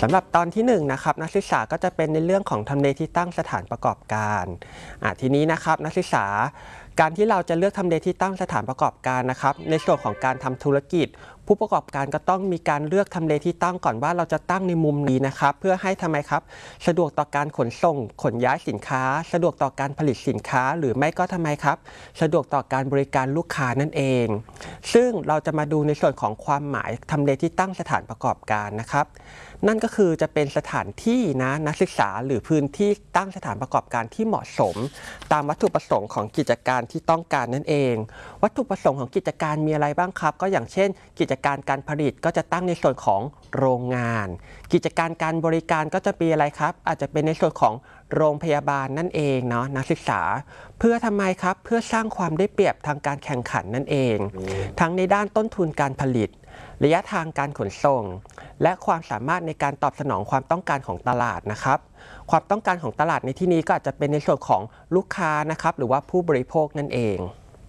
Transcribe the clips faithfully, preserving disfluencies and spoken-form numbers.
สำหรับตอนที่หนึ่งนะครับนักศึกษาก็จะเป็นในเรื่องของทำเลที่ตั้งสถานประกอบการอ่ะทีนี้นะครับนักศึกษาการที่เราจะเลือกทำเลที่ตั้งสถานประกอบการนะครับในส่วนของการทำธุรกิจผู้ประกอบการก็ต้องมีการเลือกทำเลที่ตั้งก่อนว่าเราจะตั้งในมุมนี้นะครับเพื่อให้ทำไมครับสะดวกต่อการขนส่งขนย้ายสินค้าสะดวกต่อการผลิตสินค้าหรือไม่ก็ทำไมครับสะดวกต่อการบริการลูกค้านั่นเองซึ่งเราจะมาดูในส่วนของความหมายทำเลที่ตั้งสถานประกอบการนะครับนั่นก็คือจะเป็นสถานที่นะนักศึกษาหรือพื้นที่ตั้งสถานประกอบการที่เหมาะสมตามวัตถุประสงค์ของกิจการที่ต้องการนั่นเองวัตถุประสงค์ของกิจการมีอะไรบ้างครับก็อย่างเช่นกิจการการผลิตก็จะตั้งในส่วนของโรงงานกิจการการบริการก็จะเป็นอะไรครับอาจจะเป็นในส่วนของโรงพยาบาลนั่นเองเนาะนักศึกษาเพื่อทำไมครับเพื่อสร้างความได้เปรียบทางการแข่งขันนั่นเองทั้งในด้านต้นทุนการผลิตระยะทางการขนส่งและความสามารถในการตอบสนองความต้องการของตลาดนะครับความต้องการของตลาดในที่นี้ก็อาจจะเป็นในส่วนของลูกค้านะครับหรือว่าผู้บริโภคนั่นเอง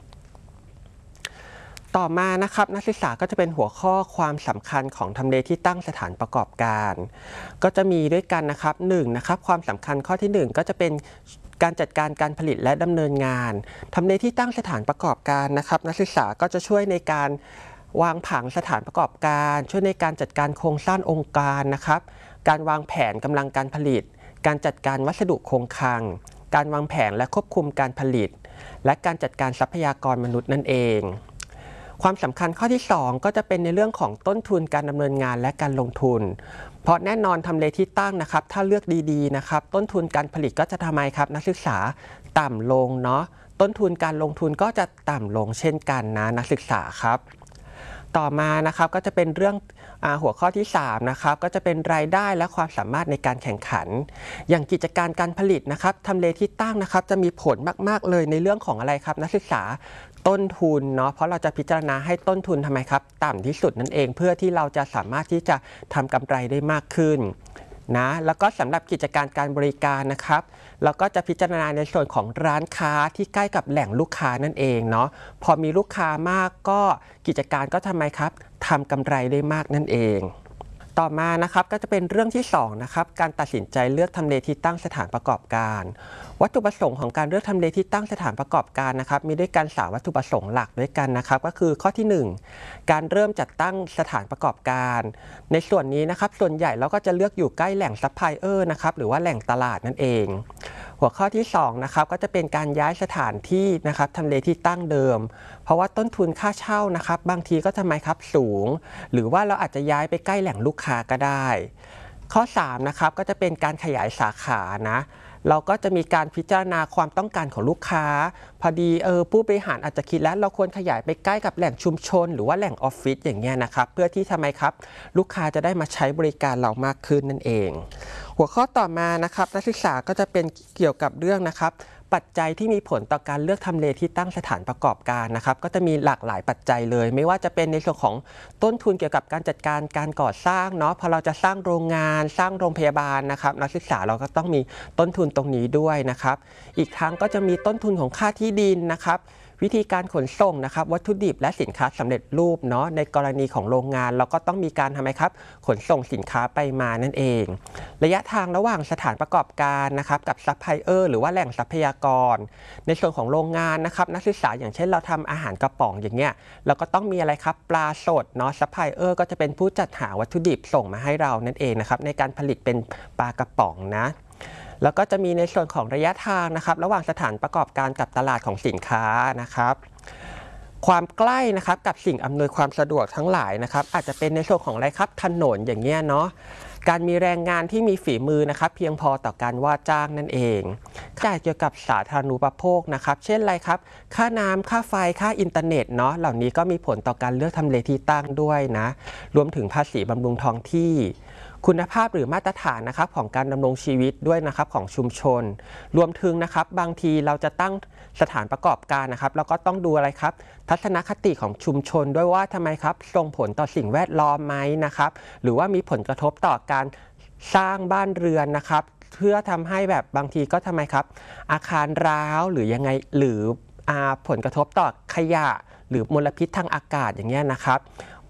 ต่อมานะครับนักศึกษาก็จะเป็นหัวข้อความสำคัญของทำเลที่ตั้งสถานประกอบการก็จะมีด้วยกันนะครับหนึ่งนะครับความสำคัญข้อที่หนึ่งก็จะเป็นการจัดการการผลิตและดำเนินงานทำเลที่ตั้งสถานประกอบการนะครับนักศึกษาก็จะช่วยในการวางผังสถานประกอบการช่วยในการจัดการโครงสร้างองค์การนะครับการวางแผนกำลังการผลิตการจัดการวัสดุคงคลังการวางแผนและควบคุมการผลิตและการจัดการทรัพยากรมนุษย์นั่นเองความสำคัญข้อที่สองก็จะเป็นในเรื่องของต้นทุนการดำเนินงานและการลงทุนเพราะแน่นอนทำเลที่ตั้งนะครับถ้าเลือกดีๆนะครับต้นทุนการผลิตก็จะทำไมครับนักศึกษาต่ำลงเนาะต้นทุนการลงทุนก็จะต่ำลงเช่นกันนะนักศึกษาครับต่อมานะครับก็จะเป็นเรื่องอ่าหัวข้อที่สามนะครับก็จะเป็นรายได้และความสามารถในการแข่งขันอย่างกิจการการผลิตนะครับทำเลที่ตั้งนะครับจะมีผลมากๆเลยในเรื่องของอะไรครับนักศึกษาต้นทุนเนาะเพราะเราจะพิจารณาให้ต้นทุนทำไมครับต่ำที่สุดนั่นเองเพื่อที่เราจะสามารถที่จะทำกำไรได้มากขึ้นนะแล้วก็สำหรับกิจการการบริการนะครับเราก็จะพิจารณาในส่วนของร้านค้าที่ใกล้กับแหล่งลูกค้านั่นเองเนาะพอมีลูกค้ามากก็กิจการก็ทำไมครับทำกำไรได้มากนั่นเองต่อมานะครับก็จะเป็นเรื่องที่สองนะครับการตัดสินใจเลือกทำเลที่ตั้งสถานประกอบการวัตถุประสงค์ของการเลือกทำเลที่ตั้งสถานประกอบการนะครับมีด้วยกันสามวัตถุประสงค์หลักด้วยกันนะครับก็คือข้อที่หนึ่งการเริ่มจัดตั้งสถานประกอบการในส่วนนี้นะครับส่วนใหญ่เราก็จะเลือกอยู่ใกล้แหล่งซัพพลายเออร์นะครับหรือว่าแหล่งตลาดนั่นเองหัวข้อที่สองนะครับก็จะเป็นการย้ายสถานที่นะครับทำเลที่ตั้งเดิมเพราะว่าต้นทุนค่าเช่านะครับบางทีก็ทำไมครับสูงหรือว่าเราอาจจะย้ายไปใกล้แหล่งลูกค้าก็ได้ข้อสามนะครับก็จะเป็นการขยายสาขานะเราก็จะมีการพิจารณาความต้องการของลูกค้าพอดีเออผู้บริหารอาจจะคิดแล้วเราควรขยายไปใกล้กับแหล่งชุมชนหรือว่าแหล่งออฟฟิศอย่างเงี้ยนะครับเพื่อที่ทำไมครับลูกค้าจะได้มาใช้บริการเรามากขึ้นนั่นเองหัวข้อต่อมานะครับนักศึกษาก็จะเป็นเกี่ยวกับเรื่องนะครับปัจจัยที่มีผลต่อการเลือกทำเลที่ตั้งสถานประกอบการนะครับก็จะมีหลากหลายปัจจัยเลยไม่ว่าจะเป็นในส่วนของต้นทุนเกี่ยวกับการจัดการการก่อสร้างเนาะพอเราจะสร้างโรงงานสร้างโรงพยาบาลนะครับนักศึกษาเราก็ต้องมีต้นทุนตรงนี้ด้วยนะครับอีกทั้งก็จะมีต้นทุนของค่าที่ดินนะครับวิธีการขนส่งนะครับวัตถุดิบและสินค้าสำเร็จรูปเนาะในกรณีของโรงงานเราก็ต้องมีการทำไมครับขนส่งสินค้าไปมานั่นเองระยะทางระหว่างสถานประกอบการนะครับกับซัพพลายเออร์หรือว่าแหล่งทรัพยากรในส่วนของโรงงานนะครับนักศึกษาอย่างเช่นเราทำอาหารกระป๋องอย่างเงี้ยเราก็ต้องมีอะไรครับปลาสดเนาะซัพพลายเออร์ก็จะเป็นผู้จัดหาวัตถุดิบส่งมาให้เรานั่นเองนะครับในการผลิตเป็นปลากระป๋องนะแล้วก็จะมีในส่วนของระยะทางนะครับระหว่างสถานประกอบการกับตลาดของสินค้านะครับความใกล้นะครับกับสิ่งอำนวยความสะดวกทั้งหลายนะครับอาจจะเป็นในส่วนของอะไรครับถนนอย่างเงี้ยเนาะการมีแรงงานที่มีฝีมือนะครับเพียงพอต่อการว่าจ้างนั่นเองค่าใช้จ่ายเกี่ยวกับสาธารณูปโภคนะครับเช่นอะไรครับค่าน้ำค่าไฟค่าอินเทอร์เน็ตเนาะเหล่านี้ก็มีผลต่อการเลือกทำเลที่ตั้งด้วยนะรวมถึงภาษีบำรุงท้องที่คุณภาพหรือมาตรฐานนะครับของการดำรงชีวิตด้วยนะครับของชุมชนรวมถึงนะครับบางทีเราจะตั้งสถานประกอบการนะครับเราก็ต้องดูอะไรครับทัศนคติของชุมชนด้วยว่าทำไมครับส่งผลต่อสิ่งแวดล้อมไหมนะครับหรือว่ามีผลกระทบต่อการสร้างบ้านเรือนนะครับเพื่อทำให้แบบบางทีก็ทำไมครับอาคารร้าวหรือยังไงหรือผลกระทบต่อขยะหรือมลพิษทางอากาศอย่างเงี้ยนะครับ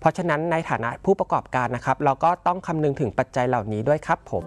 เพราะฉะนั้นในฐานะผู้ประกอบการนะครับเราก็ต้องคำนึงถึงปัจจัยเหล่านี้ด้วยครับผม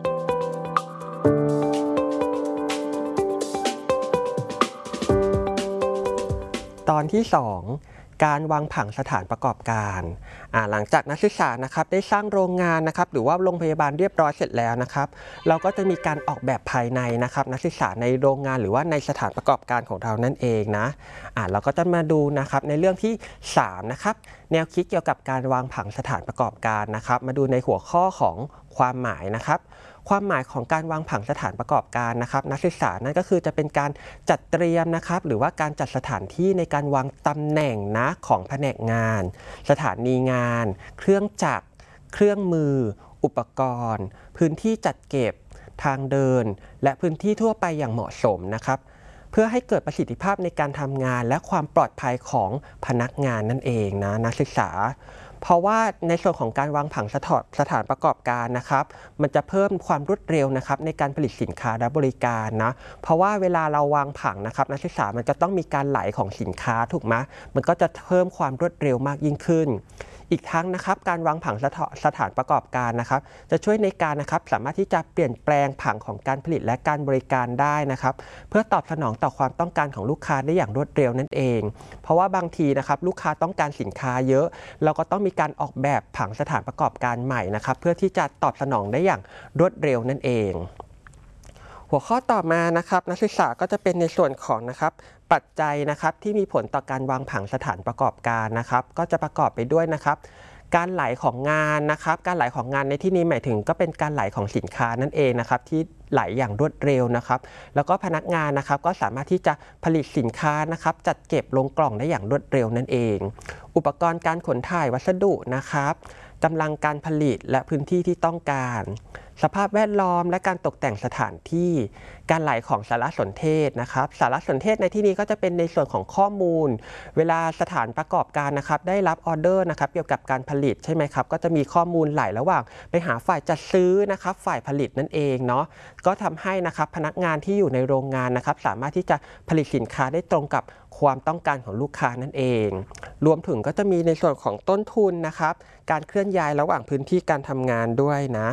ตอนที่สองการวางผังสถานประกอบการหลังจากนักศึกษานะครับได้สร้างโรงงานนะครับหรือว่าโรงพยาบาลเรียบร้อยเสร็จแล้วนะครับเราก็จะมีการออกแบบภายในนะครับนักศึกษาในโรงงานหรือว่าในสถานประกอบการของเรานั่นเองนะอ่าเราก็จะมาดูนะครับในเรื่องที่สามนะครับแนวคิดเกี่ยวกับการวางผังสถานประกอบการนะครับมาดูในหัวข้อของความหมายนะครับความหมายของการวางผังสถานประกอบการนะครับนักศึกษานั่นก็คือจะเป็นการจัดเตรียมนะครับหรือว่าการจัดสถานที่ในการวางตำแหน่งนะของแผนกงานสถานีงานเครื่องจักรเครื่องมืออุปกรณ์พื้นที่จัดเก็บทางเดินและพื้นที่ทั่วไปอย่างเหมาะสมนะครับเพื่อให้เกิดประสิทธิภาพในการทำงานและความปลอดภัยของพนักงานนั่นเองนะนักศึกษาเพราะว่าในส่วนของการวางผังสถานประกอบการนะครับมันจะเพิ่มความรวดเร็วนะครับในการผลิตสินค้าและบริการนะเพราะว่าเวลาเราวางผังนะครับนักศึกษามันก็ต้องมีการไหลของสินค้าถูกไหมมันก็จะเพิ่มความรวดเร็วมากยิ่งขึ้นอีกทั้งนะครับการวางผังสถานประกอบการนะครับจะช่วยในการนะครับสามารถที่จะเปลี่ยนแปลงผังของการผลิตและการบริการได้นะครับเพื่อตอบสนองต่อความต้องการของลูกค้าได้อย่างรวดเร็วนั่นเองเพราะว่าบางทีนะครับลูกค้าต้องการสินค้าเยอะเราก็ต้องมีการออกแบบผังสถานประกอบการใหม่นะครับเพื่อที่จะตอบสนองได้อย่างรวดเร็วนั่นเองหัวข้อต่อมานะครับนักศึกษาก็จะเป็นในส่วนของนะครับปัจจัยนะครับที่มีผลต่อการวางผังสถานประกอบการนะครับก็จะประกอบไปด้วยนะครับการไหลของงานนะครับการไหลของงานในที่นี้หมายถึงก็เป็นการไหลของสินค้านั่นเองนะครับที่ไหลอย่างรวดเร็วนะครับแล้วก็พนักงานนะครับก็สามารถที่จะผลิตสินค้านะครับจัดเก็บลงกล่องได้อย่างรวดเร็วนั่นเองอุปกรณ์การขนถ่ายวัสดุนะครับกำลังการผลิตและพื้นที่ที่ต้องการสภาพแวดล้อมและการตกแต่งสถานที่การไหลของสารสนเทศนะครับสารสนเทศในที่นี้ก็จะเป็นในส่วนของข้อมูลเวลาสถานประกอบการนะครับได้รับออเดอร์นะครับเกี่ยวกับการผลิตใช่ไหมครับก็จะมีข้อมูลไหลระหว่างไปหาฝ่ายจัดซื้อนะครับฝ่ายผลิตนั่นเองเนาะก็ทำให้นะครับพนักงานที่อยู่ในโรงงานนะครับสามารถที่จะผลิตสินค้าได้ตรงกับความต้องการของลูกค้านั่นเองรวมถึงก็จะมีในส่วนของต้นทุนนะครับการเคลื่อนย้ายระหว่างพื้นที่การทำงานด้วยนะ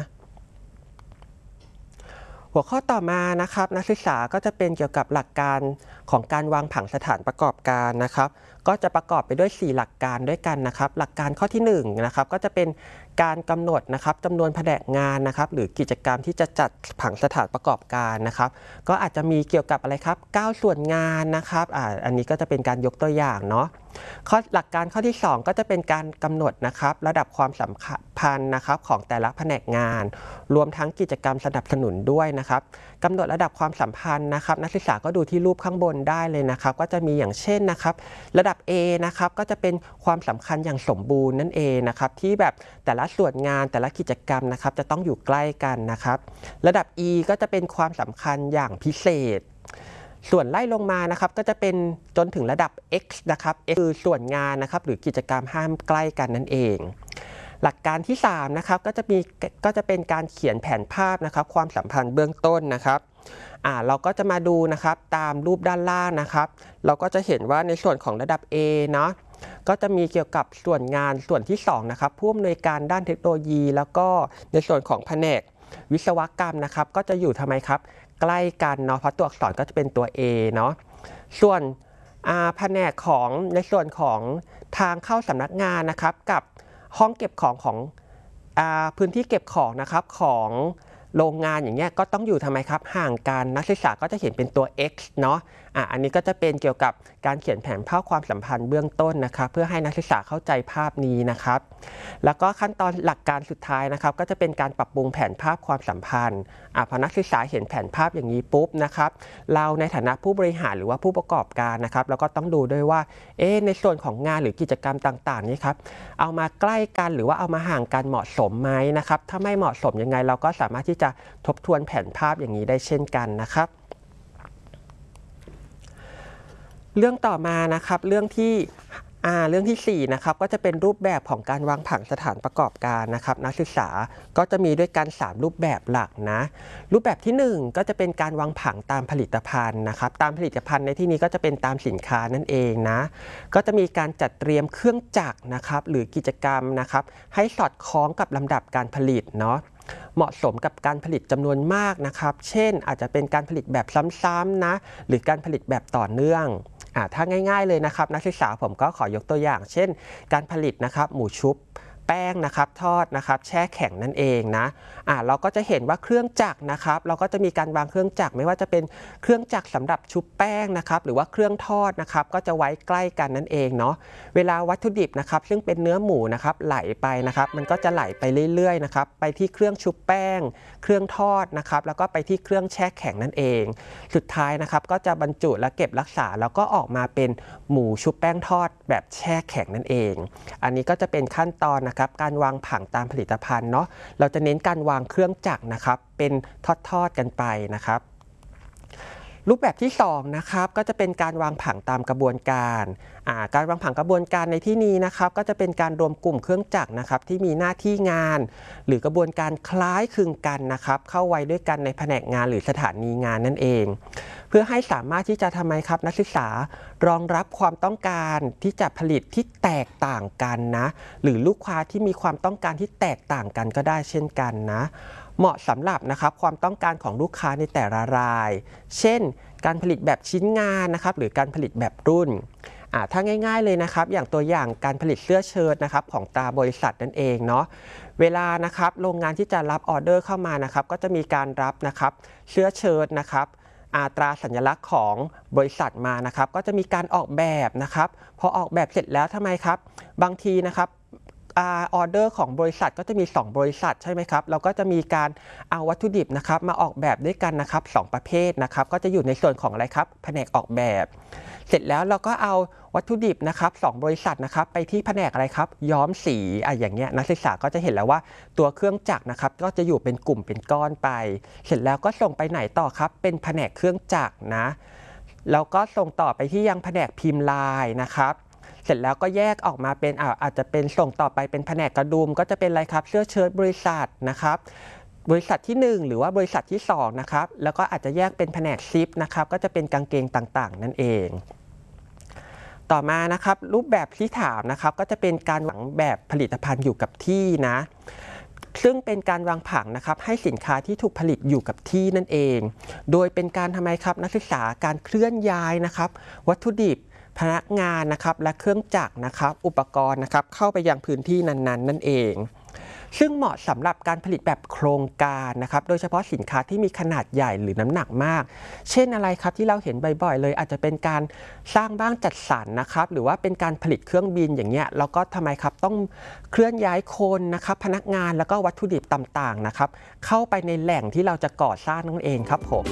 หัวข้อต่อมานะครับนักศึกษาก็จะเป็นเกี่ยวกับหลักการของการวางผังสถานประกอบการนะครับก็จะประกอบไปด้วยสี่หลักการด้วยกันนะครับหลักการข้อที่หนึ่งนะครับก็จะเป็นการกำหนดนะครับจำนวนแผนกงานนะครับหรือกิจกรรมที่จะจัดผังสถานประกอบการนะครับก็อาจจะมีเกี่ยวกับอะไรครับเก้าส่วนงานนะครับอ่าอันนี้ก็จะเป็นการยกตัวอย่างเนาะข้อหลักการข้อที่สองก็จะเป็นการกำหนดนะครับระดับความสำคัญนะครับของแต่ละแผนกงานรวมทั้งกิจกรรมสนับสนุนด้วยนะครับกำหนดระดับความสัมพันธ์นะครับนักศึกษาก็ดูที่รูปข้างบนได้เลยนะครับก็จะมีอย่างเช่นนะครับระดับ A นะครับก็จะเป็นความสำคัญอย่างสมบูรณ์นั่นเองนะครับที่แบบแต่ละส่วนงานแต่ละกิจกรรมนะครับจะต้องอยู่ใกล้กันนะครับระดับ E ก็จะเป็นความสำคัญอย่างพิเศษส่วนไล่ลงมานะครับก็จะเป็นจนถึงระดับ X นะครับ X คือส่วนงานนะครับหรือกิจกรรมห้ามใกล้กันนั่นเองหลักการที่สามนะครับก็จะมีก็จะเป็นการเขียนแผนภาพนะครับความสัมพันธ์เบื้องต้นนะครับอ่าเราก็จะมาดูนะครับตามรูปด้านล่างนะครับเราก็จะเห็นว่าในส่วนของระดับ A เนาะก็จะมีเกี่ยวกับส่วนงานส่วนที่สองนะครับผู้อำนวยการด้านเทคโนโลยีแล้วก็ในส่วนของแผนกวิศวกรรมนะครับก็จะอยู่ทำไมครับใกล้กันเนาะเพราะตัวอักษรก็จะเป็นตัว A เนาะส่วนแผนกของในส่วนของทางเข้าสำนักงานนะครับกับห้องเก็บของของพื้นที่เก็บของนะครับของโรงงานอย่างเงี้ยก็ต้องอยู่ทำไมครับห่างกันนักศึกษาก็จะเห็นเป็นตัว X เนาะอ่ะอันนี้ก็จะเป็นเกี่ยวกับการเขียนแผนภาพความสัมพันธ์เบื้องต้นนะครับเพื่อให้นักศึกษาเข้าใจภาพนี้นะครับแล้วก็ขั้นตอนหลักการสุดท้ายนะครับก็จะเป็นการปรับปรุงแผนภาพความสัมพันธ์อ่ะพอนักศึกษาเห็นแผนภาพอย่างนี้ปุ๊บนะครับเราในฐานะผู้บริหารหรือว่าผู้ประกอบการนะครับเราก็ต้องดูด้วยว่าเอ๊ะในส่วนของงานหรือกิจกรรมต่างๆนี้ครับเอามาใกล้กันหรือว่าเอามาห่างกันเหมาะสมไหมนะครับถ้าไม่เหมาะสมยังไงเราก็สามารถที่จะทบทวนแผนภาพอย่างนี้ได้เช่นกันนะครับเรื่องต่อมานะครับเรื่องที่อ่าเรื่องที่สี่นะครับก็จะเป็นรูปแบบของการวางผังสถานประกอบการนะครับนักศึกษาก็จะมีด้วยกันสามรูปแบบหลักนะรูปแบบที่หนึ่งก็จะเป็นการวางผังตามผลิตภัณฑ์นะครับตามผลิตภัณฑ์ในที่นี้ก็จะเป็นตามสินค้านั่นเองนะก็จะมีการจัดเตรียมเครื่องจักรนะครับหรือกิจกรรมนะครับให้สอดคล้องกับลำดับการผลิตเนาะเหมาะสมกับการผลิตจำนวนมากนะครับเช่นอาจจะเป็นการผลิตแบบซ้ำๆนะหรือการผลิตแบบต่อเนื่องอ่าถ้าง่ายๆเลยนะครับนักศึกษาผมก็ขอยกตัวอย่างเช่นการผลิตนะครับหมูชุบแป้งนะครับทอดนะครับแช่แข็งนั่นเองนะอ่าเราก็จะเห็นว่าเครื่องจักรนะครับเราก็จะมีการวางเครื่องจักรไม่ว่าจะเป็นเครื่องจักรสำหรับชุบแป้งนะครับหรือว่าเครื่องทอดนะครับก็จะไว้ใกล้กันนั่นเองเนาะเวลาวัตถุดิบนะครับซึ่งเป็นเนื้อหมูนะครับไหลไปนะครับมันก็จะไหลไปเรื่อยๆนะครับไปที่เครื่องชุบแป้งเครื่องทอดนะครับแล้วก็ไปที่เครื่องแช่แข็งนั่นเองสุดท้ายนะครับก็จะบรรจุและเก็บรักษาแล้วก็ออกมาเป็นหมูชุบแป้งทอดแบบแช่แข็งนั่นเองอันนี้ก็จะเป็นขั้นตอนนะครับการวางผังตามผลิตภัณฑ์เนาะเราจะเน้นการวางเครื่องจักรนะครับเป็นทอดๆกันไปนะครับรูปแบบที่สองนะครับก็จะเป็นการวางผังตามกระบวนการการวางผังกระบวนการในที่นี้นะครับก็จะเป็นการรวมกลุ่มเครื่องจักรนะครับที่มีหน้าที่งานหรือกระบวนการคล้ายคลึงกันนะครับเข้าไว้ด้วยกันในแผนกงานหรือสถานีงานนั่นเองเพื่อให้สามารถที่จะทำไมครับนักศึกษารองรับความต้องการที่จะผลิตที่แตกต่างกันนะหรือลูกค้าที่มีความต้องการที่แตกต่างกันก็ได้เช่นกันนะเหมาะสำหรับนะครับความต้องการของลูกค้าในแต่ละรายเช่นการผลิตแบบชิ้นงานนะครับหรือการผลิตแบบรุ่นถ้าง่ายๆเลยนะครับอย่างตัวอย่างการผลิตเสื้อเชิ้ตนะครับของตราบริษัทนั่นเองเนาะเวลานะครับโรงงานที่จะรับออเดอร์เข้ามานะครับก็จะมีการรับนะครับเสื้อเชิ้ตนะครับอัตราสัญลักษณ์ของบริษัทมานะครับก็จะมีการออกแบบนะครับพอออกแบบเสร็จแล้วทำไมครับบางทีนะครับออเดอร์ของบริษัทก็จะมีสองบริษัทใช่ไหมครับเราก็จะมีการเอาวัตถุดิบนะครับมาออกแบบด้วยกันนะครับสองประเภทนะครับก็จะอยู่ในส่วนของอะไรครับแผนกออกแบบเสร็จแล้วเราก็เอาวัตถุดิบนะครับสองบริษัทนะครับไปที่แผนกอะไรครับย้อมสีอ่ะอย่างเงี้ยนักศึกษาก็จะเห็นแล้วว่าตัวเครื่องจักรนะครับก็จะอยู่เป็นกลุ่มเป็นก้อนไปเสร็จแล้วก็ส่งไปไหนต่อครับเป็นแผนกเครื่องจักรนะแล้วก็ส่งต่อไปที่ยังแผนกพิมพ์ลายนะครับเสร็จแล้วก็แยกออกมาเป็นอ่าอาจจะเป็นส่งต่อไปเป็นแผนกกระดุมก็จะเป็นอะไรครับเสื้อเชิ้ตบริษัทนะครับบริษัทที่หนึ่งหรือว่าบริษัทที่สองนะครับแล้วก็อาจจะแยกเป็นแผนกซิปนะครับก็จะเป็นกางเกงต่างๆนั่นเองต่อมานะครับรูปแบบที่ถามนะครับก็จะเป็นการวางแบบผลิตภัณฑ์อยู่กับที่นะซึ่งเป็นการวางผังนะครับให้สินค้าที่ถูกผลิตอยู่กับที่นั่นเองโดยเป็นการทำไมครับนักศึกษาการเคลื่อนย้ายนะครับวัตถุดิบพนักงานนะครับและเครื่องจักรนะครับอุปกรณ์นะครับเข้าไปยังพื้นที่นั้นๆนั่นเองซึ่งเหมาะสำหรับการผลิตแบบโครงการนะครับโดยเฉพาะสินค้าที่มีขนาดใหญ่หรือน้ำหนักมากเช่นอะไรครับที่เราเห็นบ่อยๆเลยอาจจะเป็นการสร้างบ้านจัดสรรนะครับหรือว่าเป็นการผลิตเครื่องบินอย่างเงี้ยเราก็ทำไมครับต้องเคลื่อนย้ายคนนะครับพนักงานแล้วก็วัตถุดิบต่างๆนะครับเข้าไปในแหล่งที่เราจะก่อสร้างนั่นเองครับผม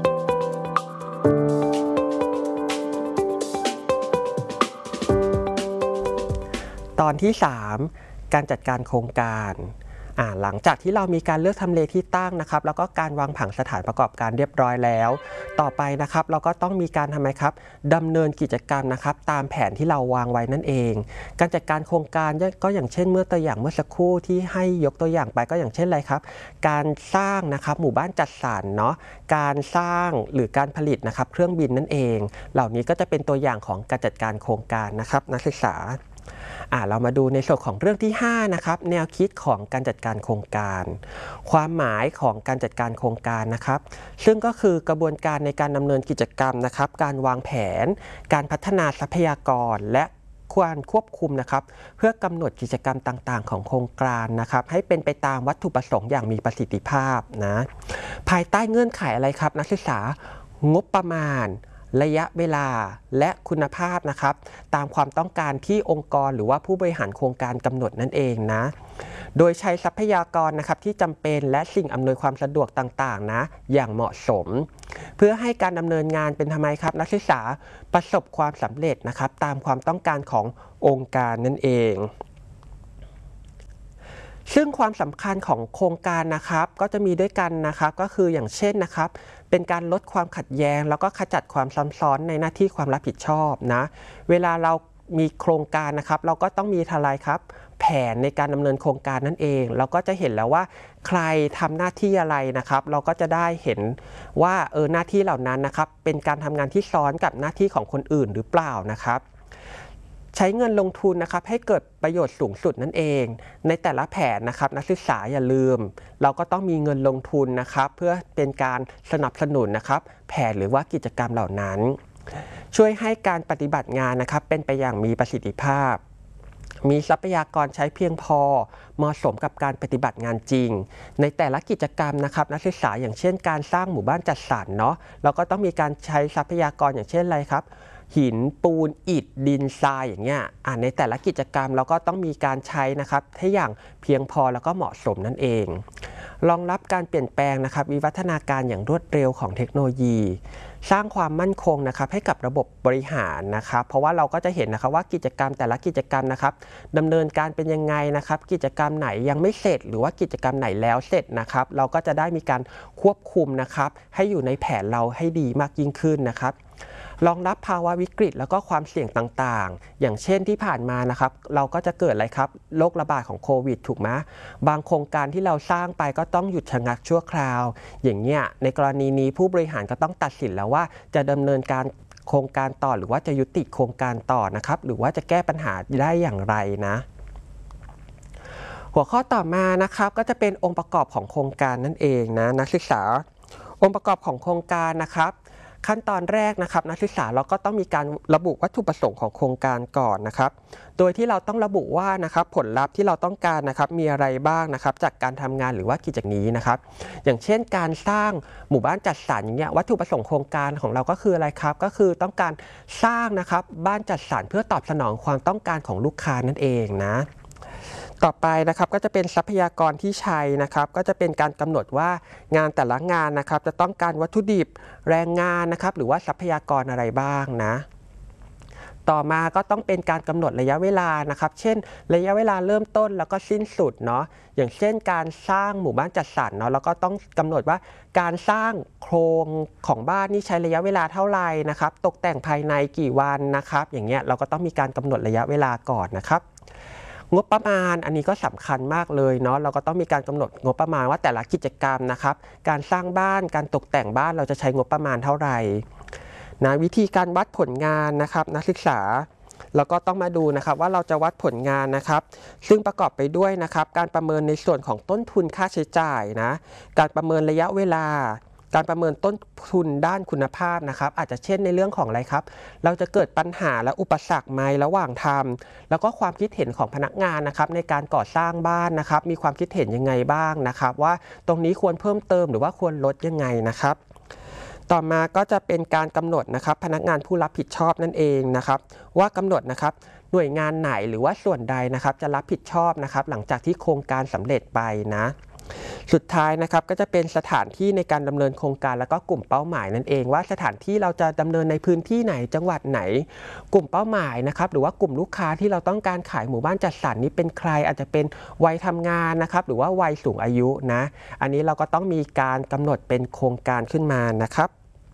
ตอนที่สามการจัดการโครงการหลังจากที่เรามีการเลือกทำเลที่ตั้งนะครับแล้วก็การวางผังสถานประกอบการเรียบร้อยแล้วต่อไปนะครับเราก็ต้องมีการทำไมครับดำเนินกิจกรรมนะครับตามแผนที่เราวางไว้นั่นเองการจัดการโครงการก็อย่างเช่นเมื่อตัวอย่างเมื่อสักครู่ที่ให้ยกตัวอย่างไปก็อย่างเช่นอะไรครับการสร้างนะครับหมู่บ้านจัดสรรเนาะการสร้างหรือการผลิตนะครับเครื่องบินนั่นเองเหล่านี้ก็จะเป็นตัวอย่างของการจัดการโครงการนะครับนักศึกษาเรามาดูในส่วนของเรื่องที่ห้านะครับแนวคิดของการจัดการโครงการความหมายของการจัดการโครงการนะครับซึ่งก็คือกระบวนการในการดำเนินกิจกรรมนะครับการวางแผนการพัฒนาทรัพยากรและการควบคุมนะครับเพื่อกำหนดกิจกรรมต่างๆของโครงการนะครับให้เป็นไปตามวัตถุประสงค์อย่างมีประสิทธิภาพนะภายใต้เงื่อนไขอะไรครับนักศึกษางบประมาณระยะเวลาและคุณภาพนะครับตามความต้องการที่องค์กรหรือว่าผู้บริหารโครงการกำหนดนั่นเองนะโดยใช้ทรัพยากรนะครับที่จำเป็นและสิ่งอำนวยความสะดวกต่างๆนะอย่างเหมาะสมเพื่อให้การดำเนินงานเป็นทำไมครับนักศึกษาประสบความสำเร็จนะครับตามความต้องการขององค์การนั่นเองซึ่งความสำคัญของโครงการนะครับก็จะมีด้วยกันนะครับก็คืออย่างเช่นนะครับเป็นการลดความขัดแย้งแล้วก็ขจัดความซ้ำซ้อนในหน้าที่ความรับผิดชอบนะเวลาเรามีโครงการนะครับเราก็ต้องมีทลายครับแผนในการดำเนินโครงการนั่นเองเราก็จะเห็นแล้วว่าใครทำหน้าที่อะไรนะครับเราก็จะได้เห็นว่าเออหน้าที่เหล่านั้นนะครับเป็นการทำงานที่ซ้อนกับหน้าที่ของคนอื่นหรือเปล่านะครับใช้เงินลงทุนนะครับให้เกิดประโยชน์สูงสุดนั่นเองในแต่ละแผนนะครับนักศึกษาอย่าลืมเราก็ต้องมีเงินลงทุนนะครับเพื่อเป็นการสนับสนุนนะครับแผนหรือว่ากิจกรรมเหล่านั้นช่วยให้การปฏิบัติงานนะครับเป็นไปอย่างมีประสิทธิภาพมีทรัพยากรใช้เพียงพอเหมาะสมกับการปฏิบัติงานจริงในแต่ละกิจกรรมนะครับนักศึกษาอย่างเช่นการสร้างหมู่บ้านจัดสรรเนาะเราก็ต้องมีการใช้ทรัพยากรอย่างเช่นอะไรครับหินปูนอิฐดินทรายอย่างเงี้ยอ่าในแต่ละกิจกรรมเราก็ต้องมีการใช้นะครับให้อย่างเพียงพอแล้วก็เหมาะสมนั่นเองรองรับการเปลี่ยนแปลงนะครับวิวัฒนาการอย่างรวดเร็วของเทคโนโลยีสร้างความมั่นคงนะครับให้กับระบบบริหารนะครับเพราะว่าเราก็จะเห็นนะครับว่ากิจกรรมแต่ละกิจกรรมนะครับดำเนินการเป็นยังไงนะครับกิจกรรมไหนยังไม่เสร็จหรือว่ากิจกรรมไหนแล้วเสร็จนะครับเราก็จะได้มีการควบคุมนะครับให้อยู่ในแผนเราให้ดีมากยิ่งขึ้นนะครับรองรับภาวะวิกฤตแล้วก็ความเสี่ยงต่างๆอย่างเช่นที่ผ่านมานะครับเราก็จะเกิดอะไรครับโรคระบาดของโควิดถูกไหมบางโครงการที่เราสร้างไปก็ต้องหยุดชะงักชั่วคราวอย่างเงี้ยในกรณีนี้ผู้บริหารก็ต้องตัดสินแล้วว่าจะดำเนินการโครงการต่อหรือว่าจะยุติโครงการต่อนะครับหรือว่าจะแก้ปัญหาได้อย่างไรนะหัวข้อต่อมานะครับก็จะเป็นองค์ประกอบของโครงการนั่นเองนะนักศึกษาองค์ประกอบของโครงการนะครับขั้นตอนแรกนะครับนักศึกษาเราก็ต้องมีการระบุวัตถุประสงค์ของโครงการก่อนนะครับโดยที่เราต้องระบุว่านะครับผลลัพธ์ที่เราต้องการนะครับมีอะไรบ้างนะครับจากการทำงานหรือว่ากิจกรรมนี้นะครับอย่างเช่นการสร้างหมู่บ้านจัดสรรอย่างเงี้ยวัตถุประสงค์โครงการของเราก็คืออะไรครับก็คือต้องการสร้างนะครับบ้านจัดสรรเพื่อตอบสนองความต้องการของลูกค้านั่นเองนะต่อไปนะครับก็จะเป็นทรัพยากรที่ใช้นะครับก็จะเป็นการกำหนดว่างานแต่ละงานนะครับจะต้องการวัตถุดิบแรงงานนะครับหรือว่าทรัพยากรอะไรบ้างนะต่อมาก็ต้องเป็นการกำหนดระยะเวลานะครับเช่นระยะเวลาเริ่มต้นแล้วก็สิ้นสุดเนาะอย่างเช่นการสร้างหมู่บ้านจัดสรรเนาะแล้วก็ต้องกำหนดว่าการสร้างโครงของบ้านนี่ใช้ระยะเวลาเท่าไหร่นะครับตกแต่งภายในกี่วันนะครับอย่างเงี้ยเราก็ต้องมีการกำหนดระยะเวลาก่อนนะครับงบประมาณอันนี้ก็สำคัญมากเลยเนาะเราก็ต้องมีการกำหนดงบประมาณว่าแต่ละกิจกรรมนะครับการสร้างบ้านการตกแต่งบ้านเราจะใช้งบประมาณเท่าไหร่นะวิธีการวัดผลงานนะครับนักศึกษาเราก็ต้องมาดูนะครับว่าเราจะวัดผลงานนะครับซึ่งประกอบไปด้วยนะครับการประเมินในส่วนของต้นทุนค่าใช้จ่ายนะการประเมินระยะเวลาการประเมินต้นทุนด้านคุณภาพนะครับอาจจะเช่นในเรื่องของอะไรครับเราจะเกิดปัญหาและอุปสรรคไหมระหว่างทำแล้วก็ความคิดเห็นของพนักงานนะครับในการก่อสร้างบ้านนะครับมีความคิดเห็นยังไงบ้างนะครับว่าตรงนี้ควรเพิ่มเติมหรือว่าควรลดยังไงนะครับต่อมาก็จะเป็นการกำหนดนะครับพนักงานผู้รับผิดชอบนั่นเองนะครับว่ากำหนดนะครับหน่วยงานไหนหรือว่าส่วนใดนะครับจะรับผิดชอบนะครับหลังจากที่โครงการสำเร็จไปนะสุดท้ายนะครับก็จะเป็นสถานที่ในการดำเนินโครงการแล้วก็กลุ่มเป้าหมายนั่นเองว่าสถานที่เราจะดำเนินในพื้นที่ไหนจังหวัดไหนกลุ่มเป้าหมายนะครับหรือว่ากลุ่มลูกค้าที่เราต้องการขายหมู่บ้านจัดสรรนี้เป็นใครอาจจะเป็นวัยทำงานนะครับหรือว่าวัยสูงอายุนะอันนี้เราก็ต้องมีการกำหนดเป็นโครงการขึ้นมานะครับ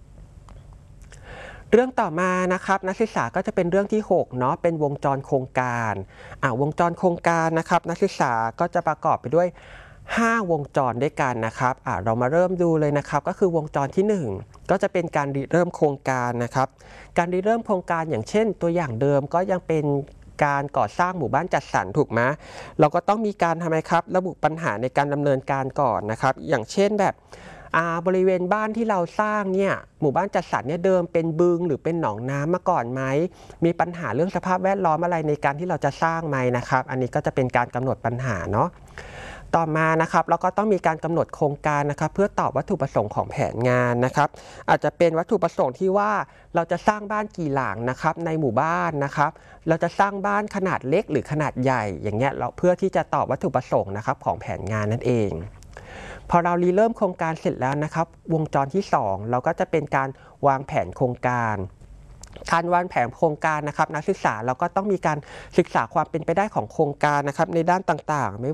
เรื่องต่อมานะครับนักศึกษาก็จะเป็นเรื่องที่หกเนาะเป็นวงจรโครงการอ่าวงจรโครงการนะครับนักศึกษาก็จะประกอบไปด้วยห้าวงจรด้วยกันนะครับอ่าเรามาเริ่มดูเลยนะครับก็คือวงจรที่หนึ่งก็จะเป็นการริเริ่มโครงการนะครับการริเริ่มโครงการอย่างเช่นตัวอย่างเดิมก็ยังเป็นการก่อสร้างหมู่บ้านจัดสรรถูกไหมเราก็ต้องมีการทำไมครับระบุปัญหาในการดำเนินการก่อนนะครับอย่างเช่นแบบบริเวณบ้านที่เราสร้างเนี่ยหมู่บ้านจัดสรรเนี่ยเดิมเป็นบึงหรือเป็นหนองน้ำมาก่อนไหมมีปัญหาเรื่องสภาพแวดล้อมอะไรในการที่เราจะสร้างไหมนะครับอันนี้ก็จะเป็นการกำหนดปัญหาเนาะต่อมานะครับเราก็ต้องมีการกำหนดโครงการนะครับเพื่อตอบวัตถุประสงค์ของแผนงานนะครับอาจจะเป็นวัตถุประสงค์ที่ว่าเราจะสร้างบ้านกี่หลังนะครับในหมู่บ้านนะครับเราจะสร้างบ้านขนาดเล็กหรือขนาดใหญ่อย่างเงี้ยเราเพื่อที่จะตอบวัตถุประสงค์นะครับของแผนงานนั่นเองพอเรารีเริ่มโครงการเสร็จแล้วนะครับวงจรที่สองเราก็จะเป็นการวางแผนโครงการการวางแผนโครงการนะครับนักศึกษาเราก็ต้องมีการศึกษาความเป็นไปได้ของโครงการนะครับในด้านต่างๆไม่